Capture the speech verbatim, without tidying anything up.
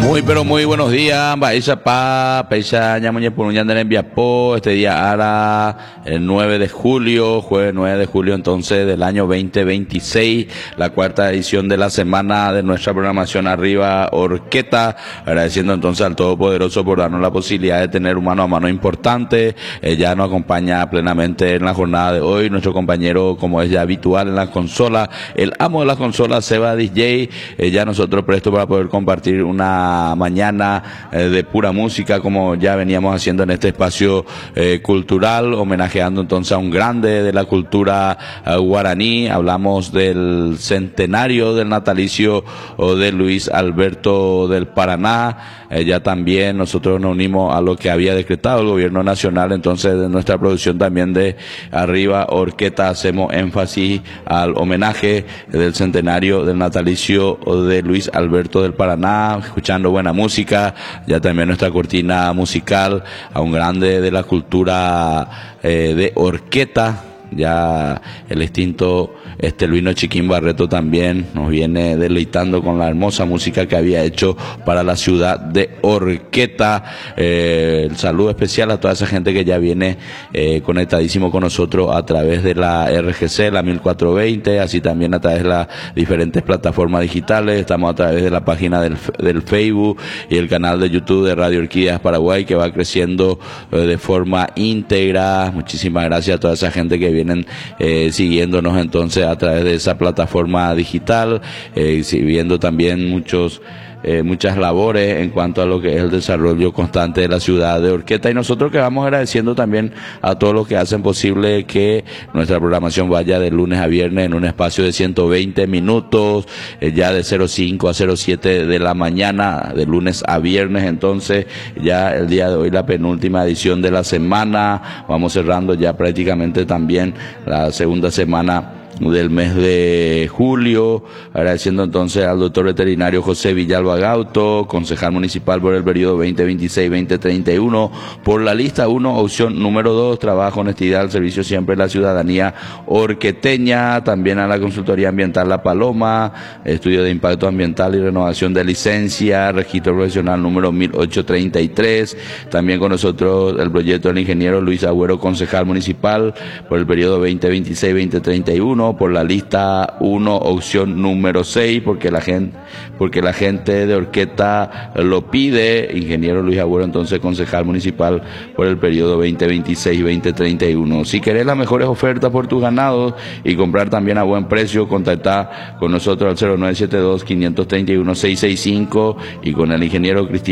Muy pero muy buenos días, Baisa Pa, Peisa Ñamuñe Puruñandera en Viapó, este día ahora el nueve de julio, jueves nueve de julio entonces del año veinte veintiséis, la cuarta edición de la semana de nuestra programación Arriba Orqueta, agradeciendo entonces al Todopoderoso por darnos la posibilidad de tener un mano a mano importante. Eh, ya nos acompaña plenamente en la jornada de hoy nuestro compañero, como es ya habitual en la consola, el amo de las consolas, Seba D J, eh, ya nosotros prestos para poder compartir una mañana eh, de pura música, como ya veníamos haciendo en este espacio eh, cultural, homenajeando entonces a un grande de la cultura eh, guaraní. Hablamos del centenario del natalicio oh, de Luis Alberto del Paraná. Eh, ya también nosotros nos unimos a lo que había decretado el gobierno nacional, entonces de nuestra producción también de Arriba Orqueta hacemos énfasis al homenaje del centenario del natalicio de Luis Alberto del Paraná, escuchando buena música, ya también nuestra cortina musical a un grande de la cultura eh, de Orqueta. Ya el extinto este Luino Chiquín Barreto también nos viene deleitando con la hermosa música que había hecho para la ciudad de Orqueta. Eh, el saludo especial a toda esa gente que ya viene eh, conectadísimo con nosotros a través de la R G C, la mil cuatrocientos veinte, así también a través de las diferentes plataformas digitales. Estamos a través de la página del, del Facebook y el canal de YouTube de Radio Orquídeas Paraguay, que va creciendo eh, de forma íntegra. Muchísimas gracias a toda esa gente que viene vienen eh, siguiéndonos entonces a través de esa plataforma digital, eh, viendo también muchos Eh, muchas labores en cuanto a lo que es el desarrollo constante de la ciudad de Orqueta, y nosotros que vamos agradeciendo también a todos los que hacen posible que nuestra programación vaya de lunes a viernes en un espacio de ciento veinte minutos, eh, ya de cero cinco a cero siete de la mañana, de lunes a viernes. Entonces ya el día de hoy la penúltima edición de la semana, vamos cerrando ya prácticamente también la segunda semana del mes de julio, agradeciendo entonces al doctor veterinario José Villalba Gauto, concejal municipal por el periodo veinte veintiséis veinte treinta y uno, por la lista uno, opción número dos, trabajo, honestidad, al servicio siempre de la ciudadanía orqueteña. También a la consultoría ambiental La Paloma, estudio de impacto ambiental y renovación de licencia, registro profesional número mil ochocientos treinta y tres. También con nosotros el proyecto del ingeniero Luis Agüero, concejal municipal por el periodo veinte veintiséis veinte treinta y uno, por la lista uno, opción número seis, porque la gente, porque la gente de Orqueta lo pide, ingeniero Luis Agüero, entonces concejal municipal por el periodo veinte veintiséis veinte treinta y uno. Si querés las mejores ofertas por tus ganados y comprar también a buen precio, contacta con nosotros al cero nueve siete dos, cinco tres uno, seis seis cinco y con el ingeniero Cristian